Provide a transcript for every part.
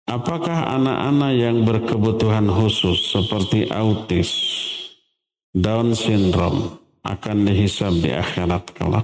apakah anak-anak yang berkebutuhan khusus seperti autis, Down syndrome akan dihisab di akhirat kelak?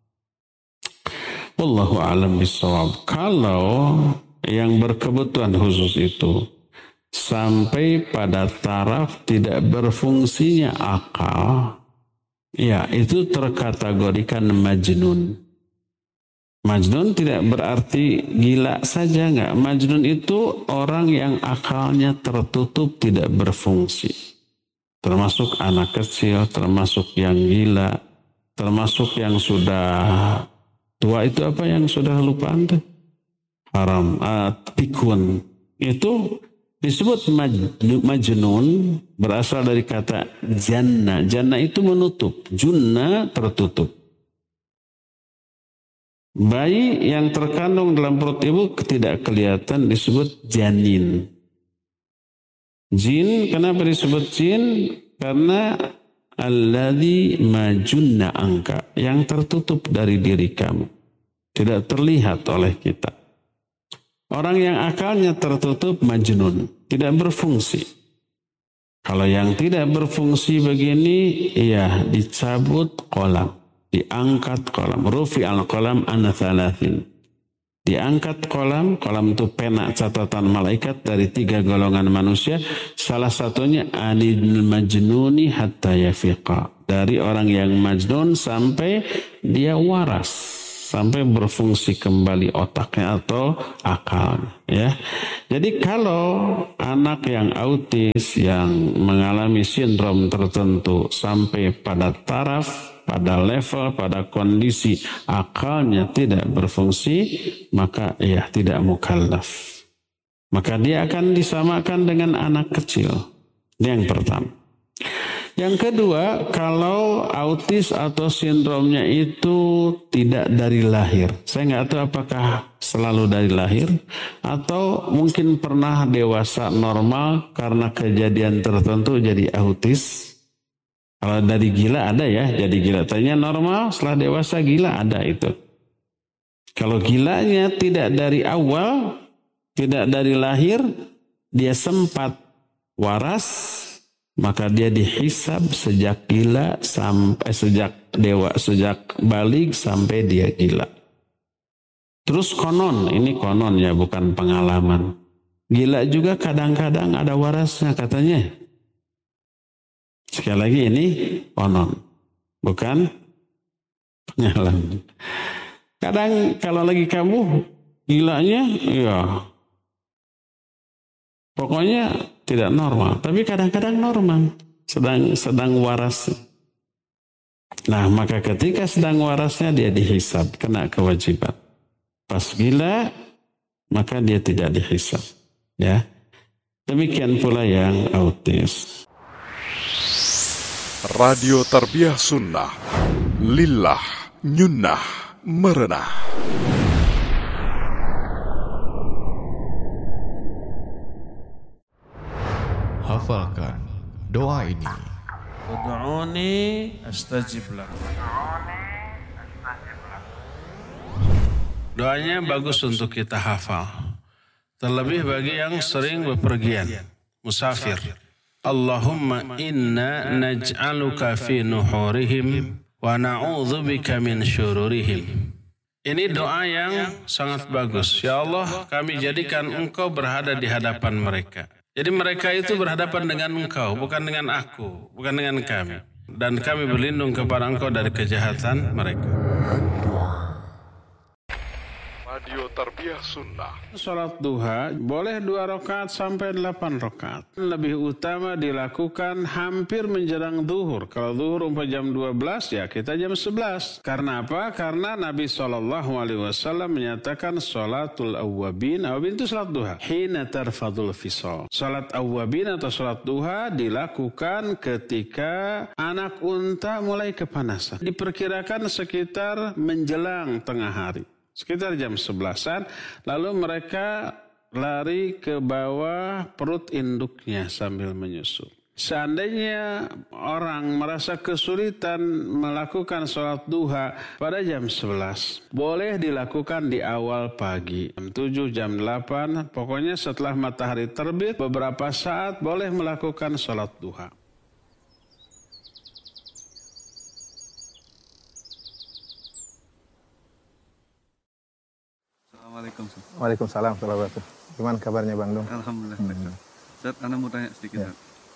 Wallahu a'lam bishawab. Kalau yang berkebutuhan khusus itu sampai pada taraf tidak berfungsinya akal, ya itu terkategorikan majnun. Majnun tidak berarti gila saja, enggak. Majnun itu orang yang akalnya tertutup, tidak berfungsi. Termasuk anak kecil, termasuk yang gila, termasuk yang sudah tua. Itu apa yang sudah lupa Anda? Haram, pikun. Itu disebut majnun, berasal dari kata janna. Janna itu menutup, junna tertutup. Bayi yang terkandung dalam perut ibu tidak kelihatan disebut janin. Jin, kenapa disebut jin? Karena alladzi majunna angka, yang tertutup dari diri kamu, tidak terlihat oleh kita. Orang yang akalnya tertutup majnun, tidak berfungsi. Kalau yang tidak berfungsi begini, ya dicabut kolam, diangkat kolam. Rufi al-kolam ana thalathin. Diangkat kolam itu pena catatan malaikat dari 3 golongan manusia. Salah satunya anil majnuni hatta yafiqa. Dari orang yang majnun sampai dia waras, sampai berfungsi kembali otaknya atau akalnya. Ya. Jadi kalau anak yang autis yang mengalami sindrom tertentu sampai pada taraf, pada level, pada kondisi akalnya tidak berfungsi, maka ya tidak mukallaf. Maka dia akan disamakan dengan anak kecil. Ini yang pertama. Yang kedua, kalau autis atau sindromnya itu tidak dari lahir. Saya nggak tahu apakah selalu dari lahir atau mungkin pernah dewasa normal karena kejadian tertentu jadi autis. Kalau dari gila ada ya, jadi gila. Tanya normal, setelah dewasa gila ada itu. Kalau gilanya tidak dari awal, tidak dari lahir, dia sempat waras, maka dia dihisab sejak gila sampai sejak balik sampai dia gila. Terus konon, ini konon ya, bukan pengalaman. Gila juga kadang-kadang ada warasnya katanya. Sekali lagi ini konon, bukan pengalaman. Kadang kalau lagi kamu gilanya, ya pokoknya tidak normal. Tapi kadang-kadang normal, sedang waras. Nah, maka ketika sedang warasnya dia dihisab, kena kewajiban. Pas gila, maka dia tidak dihisab. Ya, demikian pula yang autis. Radio Tarbiyah Sunnah, lillah, nyunnah, merenah. Hafalkan doa ini. Ud'uni astajib lakum. Doanya bagus untuk kita hafal. Terlebih bagi yang sering bepergian, musafir. Allahumma inna naj'aluka fi nuhurihim wa na'udzubika min syururihim. Ini doa yang sangat bagus. Ya Allah, kami jadikan engkau berada di hadapan mereka. Jadi mereka itu berhadapan dengan engkau, bukan dengan aku, bukan dengan kami. Dan kami berlindung kepada engkau dari kejahatan mereka. Radio Tarbiyah Sunnah. Salat duha boleh 2 rakaat sampai 8 rakaat. Lebih utama dilakukan hampir menjelang zuhur. Kalau zuhur umpama jam 12 ya kita jam 11. Karena apa? Karena Nabi SAW menyatakan salatul awwabin. Awwabin itu salat duha. Hina tarfadul fisal. Salat awwabin atau salat duha dilakukan ketika anak unta mulai kepanasan. Diperkirakan sekitar menjelang tengah hari. Sekitar jam 11-an, lalu mereka lari ke bawah perut induknya sambil menyusu. Seandainya orang merasa kesulitan melakukan sholat duha pada jam 11, boleh dilakukan di awal pagi. Jam 7, jam 8, pokoknya setelah matahari terbit beberapa saat boleh melakukan sholat duha. Assalamualaikum. Waalaikumsalam warahmatullahi wabarakatuh. Gimana kabarnya Bang Dong? Alhamdulillah. Ustaz, Ana mau tanya sedikit.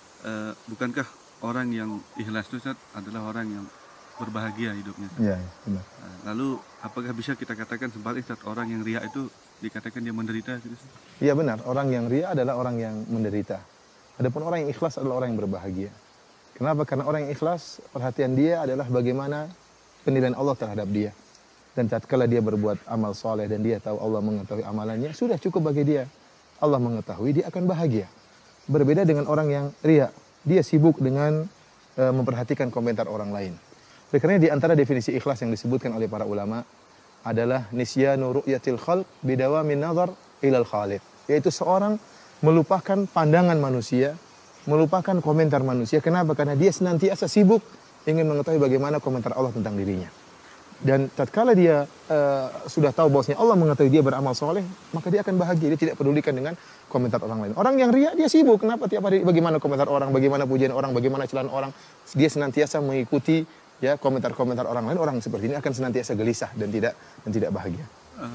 Bukankah orang yang ikhlas itu Ustaz adalah orang yang berbahagia hidupnya? Iya, benar. Lalu apakah bisa kita katakan sebaliknya Ustaz, orang yang riya itu dikatakan dia menderita gitu? Iya benar, orang yang riya adalah orang yang menderita. Adapun orang yang ikhlas adalah orang yang berbahagia. Kenapa? Karena orang yang ikhlas, perhatian dia adalah bagaimana penilaian Allah terhadap dia. Dan tatkala dia berbuat amal soleh dan dia tahu Allah mengetahui amalannya, sudah cukup bagi dia. Allah mengetahui, dia akan bahagia. Berbeda dengan orang yang riya, dia sibuk dengan memperhatikan komentar orang lain. Karena di antara definisi ikhlas yang disebutkan oleh para ulama adalah nisyanu ru'yatil khalq bidawamin nazar ilal khaliq, yaitu seorang melupakan pandangan manusia, melupakan komentar manusia. Kenapa? Karena dia senantiasa sibuk ingin mengetahui bagaimana komentar Allah tentang dirinya. Dan tatkala dia sudah tahu bahwasanya Allah mengetahui dia beramal soleh, maka dia akan bahagia. Dia tidak pedulikan dengan komentar orang lain. Orang yang riya, dia sibuk. Kenapa? Tiap hari bagaimana komentar orang, bagaimana pujian orang, bagaimana celaan orang. Dia senantiasa mengikuti ya komentar-komentar orang lain. Orang seperti ini akan senantiasa gelisah dan tidak bahagia.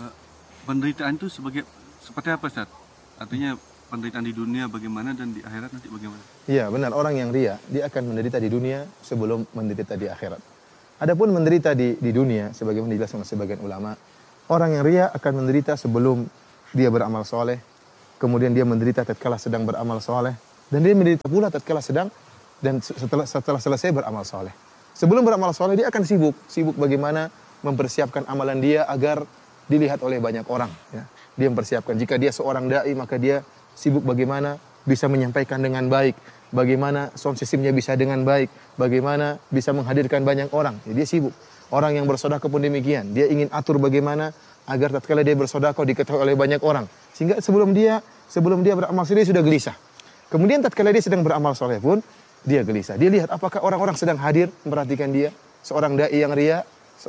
Penderitaan itu seperti apa Ustaz? Artinya penderitaan di dunia bagaimana dan di akhirat nanti bagaimana? Iya benar, orang yang riya, dia akan menderita di dunia sebelum menderita di akhirat. Adapun menderita di dunia, sebagaimana dijelaskan oleh sebagian ulama, orang yang riya akan menderita sebelum dia beramal soleh, kemudian dia menderita tatkala sedang beramal soleh, dan dia menderita pula tatkala sedang dan setelah selesai beramal soleh. Sebelum beramal soleh dia akan sibuk bagaimana mempersiapkan amalan dia agar dilihat oleh banyak orang. Ya. Dia mempersiapkan. Jika dia seorang dai, maka dia sibuk bagaimana bisa menyampaikan dengan baik, bagaimana sound systemnya bisa dengan baik, bagaimana bisa menghadirkan banyak orang. Ya, dia sibuk. Orang yang bersedekah pun demikian. Dia ingin atur bagaimana agar tatkala dia bersedekah diketahui oleh banyak orang. Sehingga sebelum dia beramal soleh dia sudah gelisah. Kemudian tatkala dia sedang beramal soleh pun dia gelisah. Dia lihat apakah orang-orang sedang hadir memperhatikan dia. Seorang dai yang riya,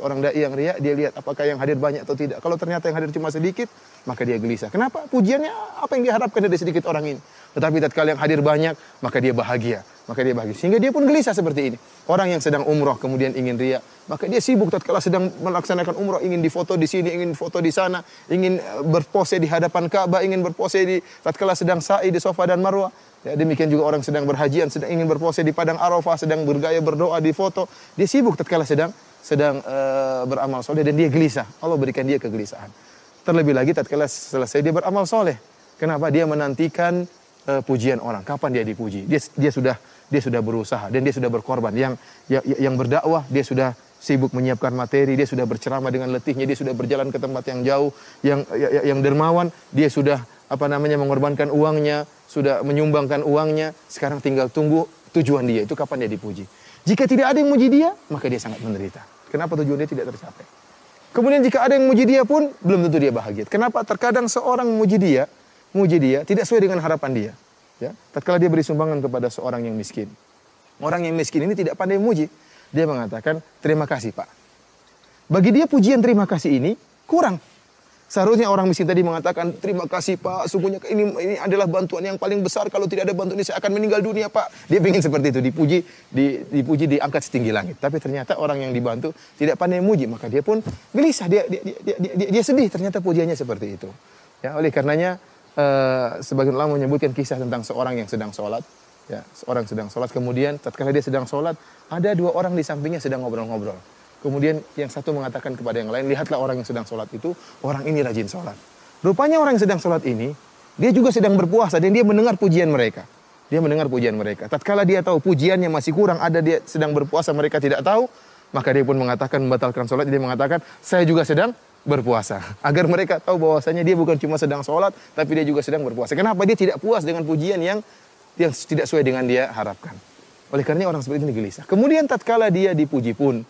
dia lihat apakah yang hadir banyak atau tidak. Kalau ternyata yang hadir cuma sedikit, maka dia gelisah. Kenapa? Pujiannya apa yang diharapkan dari sedikit orang ini. Tetapi tatkala yang hadir banyak, maka dia bahagia. Sehingga dia pun gelisah seperti ini. Orang yang sedang umroh kemudian ingin riya, maka dia sibuk tatkala sedang melaksanakan umroh, ingin difoto di sini, ingin foto di sana, ingin berpose di hadapan Ka'bah, ingin berpose di tatkala sedang sa'i di Safa dan Marwah. Ya, demikian juga orang sedang berhajian, sedang ingin berpose di padang Arafah, sedang bergaya berdoa di foto. Dia sibuk tatkala sedang beramal soleh dan dia gelisah. Allah berikan dia kegelisahan. Terlebih lagi tatkala selesai dia beramal soleh. Kenapa? Dia menantikan pujian orang. Kapan dia dipuji? Dia sudah berusaha dan dia sudah berkorban. Yang berdakwah dia sudah sibuk menyiapkan materi, dia sudah berceramah dengan letihnya, dia sudah berjalan ke tempat yang jauh. Yang dermawan dia sudah mengorbankan uangnya, sudah menyumbangkan uangnya. Sekarang tinggal tunggu tujuan dia itu kapan dia dipuji. Jika tidak ada yang muji dia, maka dia sangat menderita. Kenapa tujuan dia tidak tercapai? Kemudian jika ada yang muji dia pun belum tentu dia bahagia. Kenapa? Terkadang seorang muji dia tidak sesuai dengan harapan dia. Ya, tatkala dia beri sumbangan kepada seorang yang miskin. Orang yang miskin ini tidak pandai muji. Dia mengatakan, "Terima kasih, Pak." Bagi dia pujian terima kasih ini kurang. Seharusnya orang miskin tadi mengatakan, "Terima kasih, Pak. Sungguhnya ini adalah bantuan yang paling besar. Kalau tidak ada bantuan ini saya akan meninggal dunia, Pak." Dia ingin seperti itu, dipuji diangkat setinggi langit. Tapi ternyata orang yang dibantu tidak pandai muji, maka dia pun gelisah. Dia sedih ternyata pujiannya seperti itu. Ya, oleh karenanya sebagian ulama menyebutkan kisah tentang seorang yang sedang sholat. Ya, seorang sedang sholat, kemudian tatkala dia sedang sholat, ada dua orang di sampingnya sedang ngobrol-ngobrol. Kemudian yang satu mengatakan kepada yang lain, "Lihatlah orang yang sedang sholat itu, orang ini rajin sholat." Rupanya orang yang sedang sholat ini, dia juga sedang berpuasa dan dia mendengar pujian mereka. Tatkala dia tahu pujiannya masih kurang, ada dia sedang berpuasa, mereka tidak tahu, maka dia pun mengatakan membatalkan sholat. Dia mengatakan, "Saya juga sedang berpuasa." Agar mereka tahu bahwasanya dia bukan cuma sedang sholat, tapi dia juga sedang berpuasa. Kenapa? Dia tidak puas dengan pujian yang tidak sesuai dengan dia harapkan. Oleh karenanya orang seperti ini gelisah. Kemudian tatkala dia dipuji pun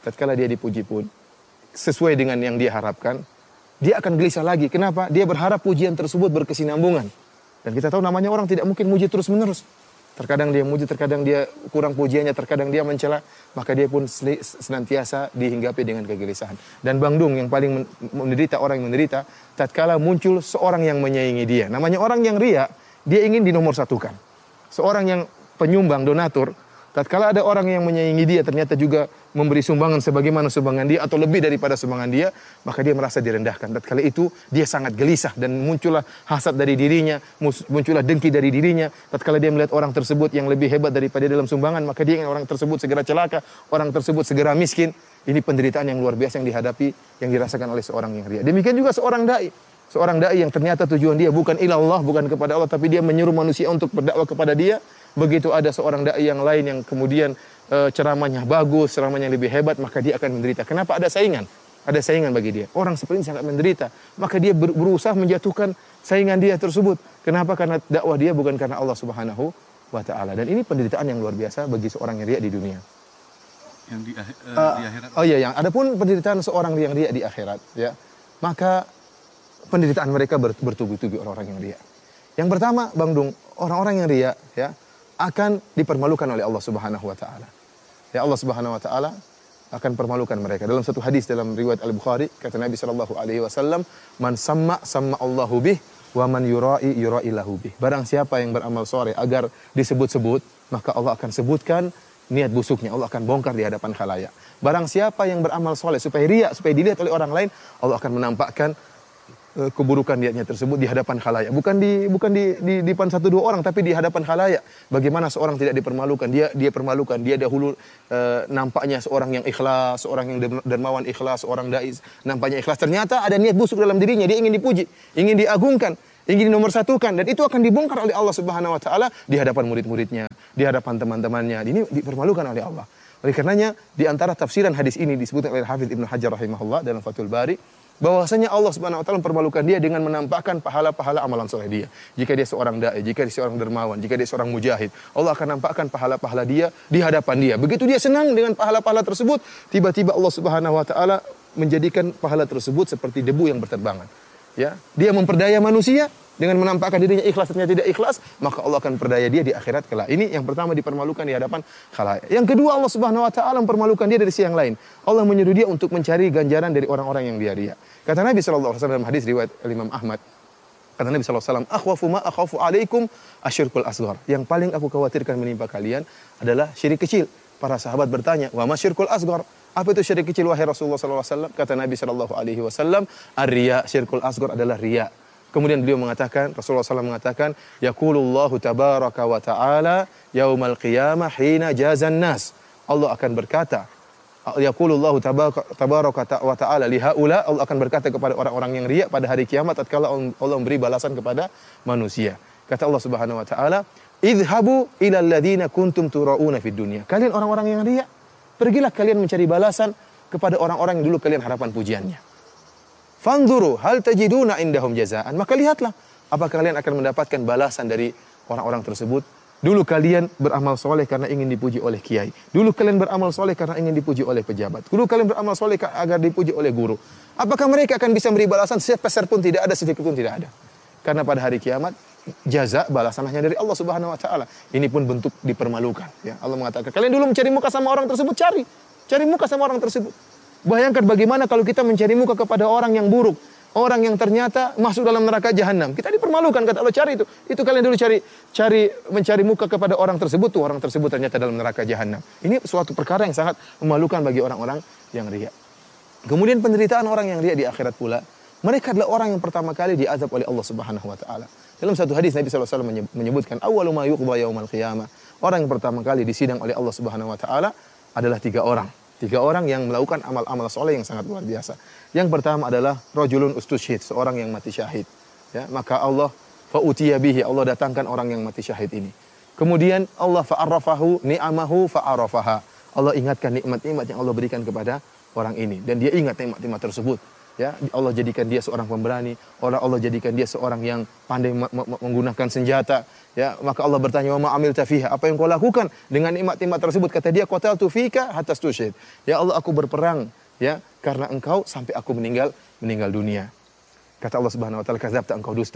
sesuai dengan yang dia harapkan, dia akan gelisah lagi. Kenapa? Dia berharap pujian tersebut berkesinambungan. Dan kita tahu namanya orang tidak mungkin muji terus-menerus. Terkadang dia muji, terkadang dia kurang pujiannya, terkadang dia mencela, maka dia pun senantiasa dihinggapi dengan kegelisahan. Dan Bang Dung yang paling menderita, orang yang menderita, tatkala muncul seorang yang menyaingi dia. Namanya orang yang riya, dia ingin dinomorsatukan. Seorang yang penyumbang, donatur, tatkala ada orang yang menyaingi dia, ternyata juga memberi sumbangan sebagaimana sumbangan dia atau lebih daripada sumbangan dia, maka dia merasa direndahkan. Tatkala itu dia sangat gelisah dan muncullah hasad dari dirinya, muncullah dengki dari dirinya. Tatkala dia melihat orang tersebut yang lebih hebat daripada dia dalam sumbangan, maka dia ingin orang tersebut segera celaka, orang tersebut segera miskin. Ini penderitaan yang luar biasa yang dihadapi, yang dirasakan oleh seorang yang riya. Demikian juga seorang dai. Seorang dai yang ternyata tujuan dia bukan ilallah, bukan kepada Allah, tapi dia menyuruh manusia untuk berdakwah kepada dia. Begitu ada seorang dai yang lain yang kemudian ceramahnya bagus, ceramahnya lebih hebat, maka dia akan menderita. Kenapa? Ada saingan. Ada saingan bagi dia. Orang seperti ini sangat menderita. Maka dia berusaha menjatuhkan saingan dia tersebut. Kenapa? Karena dakwah dia bukan karena Allah Subhanahu wa Ta'ala. Dan ini penderitaan yang luar biasa bagi seorang yang riya di dunia. Yang di akhirat. Oh iya, yang adapun penderitaan seorang yang riya di akhirat, ya. Maka penderitaan mereka bertubi-tubi orang-orang yang riya. Yang pertama, Bang Dung, orang-orang yang riya, ya, akan dipermalukan oleh Allah Subhanahu wa Ta'ala. Ya, Allah Subhanahu wa Ta'ala akan permalukan mereka. Dalam satu hadis dalam riwayat Al-Bukhari, kata Nabi sallallahu alaihi wasallam, "Man samma Allahu bih wa man yura'i lahu bih." Barang siapa yang beramal soleh agar disebut-sebut, maka Allah akan sebutkan niat busuknya, Allah akan bongkar di hadapan khalayak. Barang siapa yang beramal soleh supaya riya, supaya dilihat oleh orang lain, Allah akan menampakkan keburukan niatnya tersebut di hadapan khalayak. Bukan di depan satu dua orang, tapi di hadapan khalayak. Bagaimana seorang tidak dipermalukan? Dia permalukan. Dia dahulu nampaknya seorang yang ikhlas, seorang yang dermawan ikhlas, seorang dai nampaknya ikhlas. Ternyata ada niat busuk dalam dirinya. Dia ingin dipuji, ingin diagungkan, ingin dinomorsatukan, dan itu akan dibongkar oleh Allah Subhanahu wa Ta'ala di hadapan murid-muridnya, di hadapan teman-temannya. Ini dipermalukan oleh Allah. Oleh karenanya di antara tafsiran hadis ini disebutkan oleh Hafidz Ibnu Hajar rahimahullah dalam Fathul Bari, bahwasanya Allah Subhanahu wa Ta'ala mempermalukan dia dengan menampakkan pahala-pahala amalan soleh dia. Jika dia seorang dai, jika dia seorang dermawan, jika dia seorang mujahid, Allah akan nampakkan pahala-pahala dia di hadapan dia. Begitu dia senang dengan pahala-pahala tersebut, tiba-tiba Allah Subhanahu wa Ta'ala menjadikan pahala tersebut seperti debu yang berterbangan. Ya, dia memperdaya manusia dengan menampakkan dirinya ikhlas, ternyata tidak ikhlas, maka Allah akan perdaya dia di akhirat kelak. Ini yang pertama dipermalukan di hadapan khalayak. Yang kedua, Allah Subhanahu wa Ta'ala mempermalukan dia dari sisi yang lain. Allah menyuruh dia untuk mencari ganjaran dari orang-orang yang dia riya. Kata Nabi sallallahu alaihi wasallam dalam hadis riwayat Imam Ahmad, kata Nabi sallallahu alaihi wasallam, "Akhwafu ma akhafu alaikum asyirkul asghar." Yang paling aku khawatirkan menimpa kalian adalah syirik kecil. Para sahabat bertanya, "Wa ma syirkul asghar?" Apa itu syirik kecil wahai Rasulullah sallallahu alaihi wasallam? Kata Nabi sallallahu alaihi wasallam, "Ar-riya, syirkul asghar adalah riya." Kemudian beliau mengatakan, Rasulullah SAW mengatakan, "Yaqulullahu tabaraka wa ta'ala yaumal qiyamah hina jazan nas." Allah akan berkata, Yaqulullahu tabaraka wa ta'ala li haula, Allah akan berkata kepada orang-orang yang riya pada hari kiamat tatkala Allah memberi balasan kepada manusia. Kata Allah Subhanahu wa Ta'ala, "Idhabu ila alladziina kuntum turauna fid dunya." Kalian orang-orang yang riya, pergilah kalian mencari balasan kepada orang-orang yang dulu kalian harapan pujiannya. Fanzuru hal tajiduna indahum jazaan. Maka lihatlah apakah kalian akan mendapatkan balasan dari orang-orang tersebut. Dulu kalian beramal soleh karena ingin dipuji oleh kiai. Dulu kalian beramal soleh karena ingin dipuji oleh pejabat. Dulu kalian beramal soleh agar dipuji oleh guru. Apakah mereka akan bisa memberi balasan? Sepeser pun tidak ada, sedikit pun tidak ada. Karena pada hari kiamat jaza balasan hanya dari Allah Subhanahu wa Ta'ala. Ini pun bentuk dipermalukan. Ya, Allah mengatakan, kalian dulu mencari muka sama orang tersebut, cari muka sama orang tersebut. Bayangkan bagaimana kalau kita mencari muka kepada orang yang buruk, orang yang ternyata masuk dalam neraka jahanam. Kita dipermalukan, kata Allah, cari itu. Itu kalian dulu mencari muka kepada orang tersebut, tuh orang tersebut ternyata dalam neraka jahanam. Ini suatu perkara yang sangat memalukan bagi orang-orang yang riya. Kemudian penderitaan orang yang riya di akhirat pula, mereka adalah orang yang pertama kali diazab oleh Allah Subhanahu wa Ta'ala. Dalam satu hadis Nabi sallallahu alaihi wasallam menyebutkan, "Awwalu ma yuqda yaumal qiyamah." Orang yang pertama kali disidang oleh Allah Subhanahu wa Ta'ala adalah 3 orang. 3 orang yang melakukan amal-amal soleh yang sangat luar biasa. Yang pertama adalah rajulun ustusyhid, seorang yang mati syahid. Ya, maka Allah fa'utiya bihi, Allah datangkan orang yang mati syahid ini. Kemudian Allah fa'arrafahu ni'amahu fa'arafaha. Allah ingatkan nikmat-nikmat yang Allah berikan kepada orang ini dan dia ingat nikmat-nikmat tersebut. Ya, Allah jadikan dia seorang pemberani, Allah jadikan dia seorang yang pandai menggunakan senjata. Ya, maka Allah bertanya, "Wa ma amilta fiha?" Apa yang kau lakukan dengan nikmat-nikmat tersebut? Kata dia, "Qataltu fika hatta stushhid." Ya Allah, aku berperang ya karena engkau sampai aku meninggal dunia. Kata Allah Subhanahu wa Ta'ala, "Kadzabta, engkau dusta."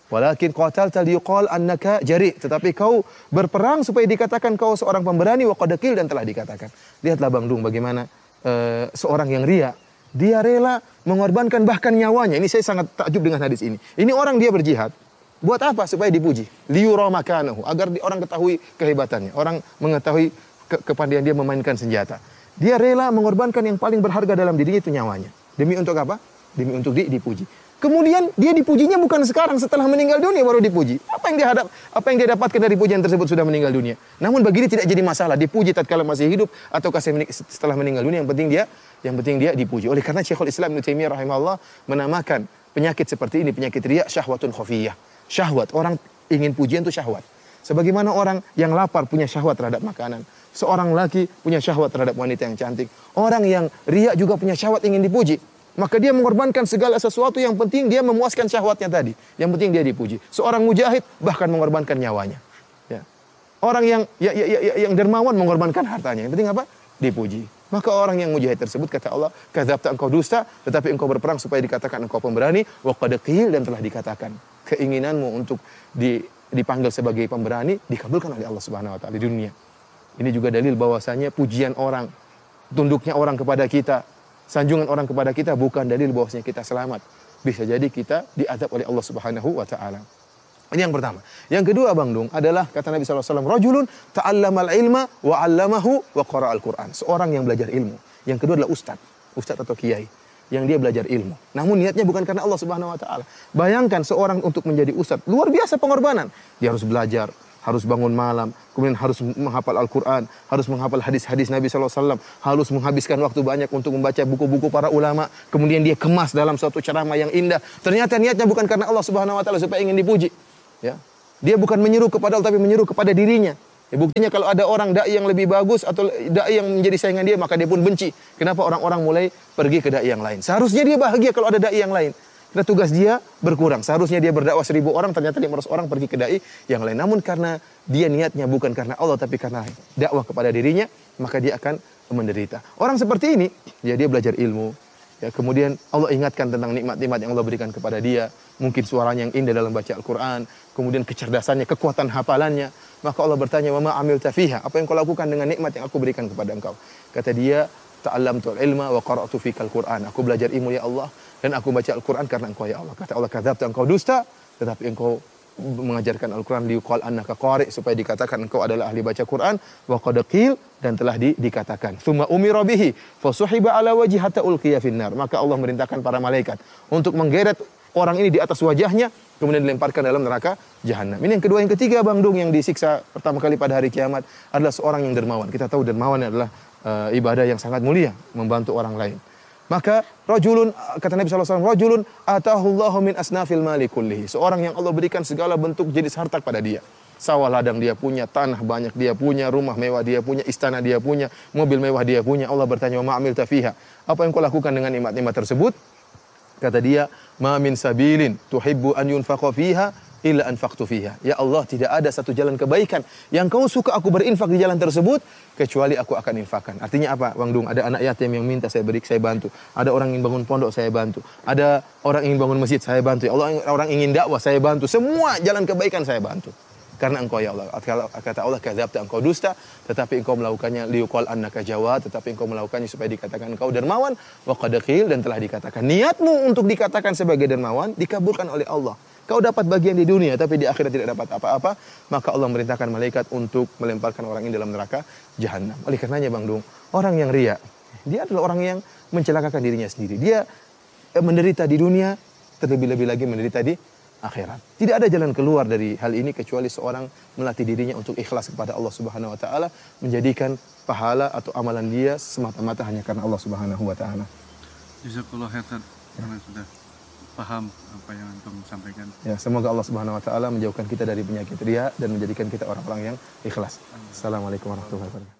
Walakin qatalta liyuqal annaka jari'. Tetapi kau berperang supaya dikatakan kau seorang pemberani wa qad qil, dan telah dikatakan. Lihatlah Bang Dung bagaimana seorang yang riya, dia rela mengorbankan bahkan nyawanya. Ini saya sangat takjub dengan hadis ini. Ini orang dia berjihad. Buat apa? Supaya dipuji. Liyura makanahu, agar orang ketahui kehebatannya, orang mengetahui kepandaian dia memainkan senjata. Dia rela mengorbankan yang paling berharga dalam dirinya, itu nyawanya. Demi untuk apa? Demi untuk dipuji. Kemudian dia dipujinya bukan sekarang, setelah meninggal dunia baru dipuji. Apa yang dia dapatkan dari pujian tersebut sudah meninggal dunia. Namun bagi dia tidak jadi masalah, dipuji tatkala masih hidup ataukah setelah meninggal dunia, yang penting dia dipuji. Oleh karena Syekhul Islam Ibnu Taimiyah rahimahullah menamakan penyakit seperti ini penyakit riya syahwatun khafiyah. Syahwat, orang ingin pujian itu syahwat. Sebagaimana orang yang lapar punya syahwat terhadap makanan. Seorang laki punya syahwat terhadap wanita yang cantik. Orang yang riya juga punya syahwat ingin dipuji. Maka dia mengorbankan segala sesuatu, yang penting dia memuaskan syahwatnya tadi. Yang penting dia dipuji. Seorang mujahid bahkan mengorbankan nyawanya. Ya. Orang yang dermawan mengorbankan hartanya. Yang penting apa? Dipuji. Maka orang yang mujahid tersebut, kata Allah, kadzabta, engkau dusta, tetapi engkau berperang supaya dikatakan engkau pemberani, wa qad qil, dan telah dikatakan. Keinginanmu untuk dipanggil sebagai pemberani dikabulkan oleh Allah Subhanahu wa taala di dunia. Ini juga dalil bahwasanya pujian orang, tunduknya orang kepada kita, sanjungan orang kepada kita bukan dalil bahwasanya kita selamat. Bisa jadi kita diazab oleh Allah Subhanahu wa taala. Ini yang pertama. Yang kedua Bang Dung adalah kata Nabi sallallahu alaihi wasallam, rajulun ta'allamal ilma wa 'allamahu wa qara'al Qur'an. Seorang yang belajar ilmu. Yang kedua adalah ustaz atau kiai yang dia belajar ilmu. Namun niatnya bukan karena Allah Subhanahu wa taala. Bayangkan seorang untuk menjadi ustaz, luar biasa pengorbanan. Dia harus belajar, harus bangun malam, kemudian harus menghafal Al-Quran, harus menghafal hadis-hadis Nabi SAW, harus menghabiskan waktu banyak untuk membaca buku-buku para ulama, kemudian dia kemas dalam suatu ceramah yang indah. Ternyata niatnya bukan karena Allah Subhanahu wa taala supaya ingin dipuji. Ya. Dia bukan menyeru kepada Allah, tapi menyeru kepada dirinya. Ya, buktinya kalau ada orang dai yang lebih bagus atau dai yang menjadi saingan dia, maka dia pun benci. Kenapa orang-orang mulai pergi ke dai yang lain? Seharusnya dia bahagia kalau ada dai yang lain. Karena tugas dia berkurang. Seharusnya dia berdakwah 1000 orang, ternyata 500 orang pergi ke dai yang lain. Namun karena dia niatnya bukan karena Allah, tapi karena dakwah kepada dirinya, maka dia akan menderita. Orang seperti ini, ya dia belajar ilmu. Ya, kemudian Allah ingatkan tentang nikmat-nikmat yang Allah berikan kepada dia. Mungkin suaranya yang indah dalam baca Al-Quran. Kemudian kecerdasannya, kekuatan hafalannya. Maka Allah bertanya, wa ma amilta fiha? Apa yang kau lakukan dengan nikmat yang aku berikan kepada engkau? Kata dia, ta'allamtul ilma wa qara'tu fikal Qur'an. Aku belajar ilmu ya Allah, dan aku baca Al-Quran karena engkau ya Allah. Kata Allah, kadzabta, engkau dusta, tetapi engkau mengajarkan Al-Quran liuqal annaka qari', supaya dikatakan engkau adalah ahli baca Quran, wa qad qil, dan telah dikatakan. Tsumma umira bihi fasuhiba ala wajhi hatta ulqiya finnar. Maka Allah merintahkan para malaikat untuk menggeret orang ini di atas wajahnya, kemudian dilemparkan dalam neraka jahanam. Ini yang kedua. Yang ketiga Bang Dung yang disiksa pertama kali pada hari kiamat adalah seorang yang dermawan. Kita tahu dermawan adalah ibadah yang sangat mulia, membantu orang lain. Maka rajulun, kata Nabi SAW, rajulun atahullahu min asnafil mali kullihi. Seorang yang Allah berikan segala bentuk jenis harta pada dia. Sawah ladang dia punya, tanah banyak dia punya, rumah mewah dia punya, istana dia punya, mobil mewah dia punya. Allah bertanya, wa ma'amilta fiha? Apa yang kau lakukan dengan nikmat-nikmat tersebut? Kata dia, ma min sabilin tuhibbu an yunfaqa fiha illa anfaqtu fiha. Ya Allah, tidak ada satu jalan kebaikan yang kau suka aku berinfak di jalan tersebut, kecuali aku akan infakkan. Artinya apa, Bang Dung? Ada anak yatim yang minta, saya bantu. Ada orang ingin bangun pondok, saya bantu. Ada orang ingin bangun masjid, saya bantu. Ya Allah, orang ingin dakwah, saya bantu. Semua jalan kebaikan saya bantu. Karena engkau ya Allah. Kata Allah, kadzabta, engkau dusta, tetapi engkau melakukannya liuqal annaka jawad, tetapi engkau melakukannya supaya dikatakan engkau dermawan, wa qad qil, dan telah dikatakan. Niatmu untuk dikatakan sebagai dermawan dikabulkan oleh Allah. Kau dapat bagian di dunia, tapi di akhirat tidak dapat apa-apa, maka Allah merintahkan malaikat untuk melemparkan orang ini dalam neraka jahanam. Oleh karenanya Bang Dung, orang yang riya, dia adalah orang yang mencelakakan dirinya sendiri. Dia menderita di dunia, terlebih-lebih lagi menderita di akhirat. Tidak ada jalan keluar dari hal ini kecuali seorang melatih dirinya untuk ikhlas kepada Allah Subhanahu wa taala, menjadikan pahala atau amalan dia semata-mata hanya karena Allah Subhanahu wa taala. Jazakallah khairan, karena sudah paham apa yang antum sampaikan. Ya, semoga Allah Subhanahu wa taala menjauhkan kita dari penyakit riya dan menjadikan kita orang-orang yang ikhlas. Assalamualaikum warahmatullahi wabarakatuh.